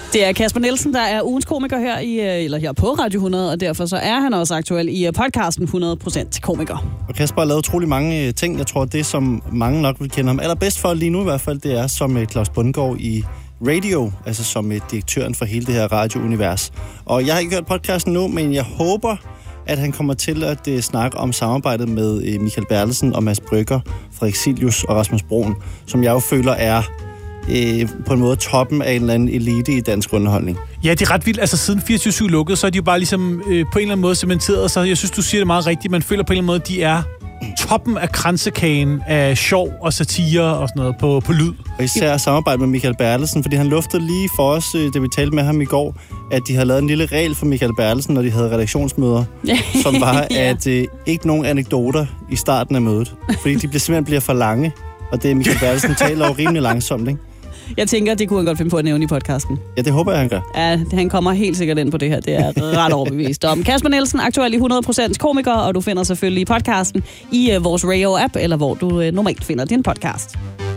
Det er Kasper Nielsen, der er ugens komiker her på Radio 100, og derfor så er han også aktuel i podcasten 100% komiker. Og Kasper har lavet utrolig mange ting. Jeg tror, det som mange nok vil kende ham allerbedst for lige nu i hvert fald, det er som Claus Bundgaard i Radio, altså som direktøren for hele det her radiounivers. Og jeg har ikke hørt podcasten nu, men jeg håber, at han kommer til at snakke om samarbejdet med Michael Bertelsen og Mads Brügger, Frederik Sillius og Rasmus Broen, som jeg jo føler er på en måde toppen af en eller anden elite i dansk underholdning. Ja, det er ret vildt. Altså siden 24/7 lukkede, så er de jo bare ligesom på en eller anden måde cementeret. Så jeg synes, du siger det meget rigtigt. Man føler på en eller anden måde, de er toppen af kransekagen af sjov og satire og sådan noget på lyd. Og især samarbejde med Michael Bertelsen, fordi han luftede lige for os, da vi talte med ham i går, at de har lavet en lille regel for Michael Bertelsen, når de havde redaktionsmøder, som var, at ikke nogen anekdoter i starten af mødet. Fordi de simpelthen bliver for lange, og det Michael Bertelsen taler jo rimelig langsomt, ikke? Jeg tænker, det kunne han godt finde på at nævne i podcasten. Ja, det håber jeg, han gør. Ja, han kommer helt sikkert ind på det her. Det er ret overbevist om. Kasper Nielsen, aktuel i 100% komiker, og du finder selvfølgelig podcasten i vores Radio-app, eller hvor du normalt finder din podcast.